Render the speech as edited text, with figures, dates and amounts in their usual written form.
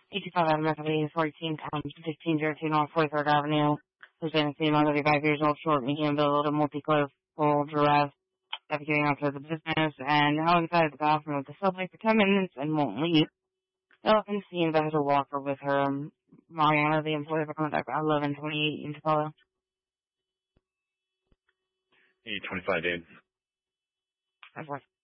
85 Adam Methodist, 14 times 1502 North 43rd Avenue. Presenting female, 35 years old, short, medium build, a multi-cliff, full giraffe. Navigating out to the business, and now inside the bathroom with the subway for 10 minutes and won't leave. Elephant seen that has a walker with her. Mariana, the employee of a contact 1128 in Tupelo. 825, Dave. That's right.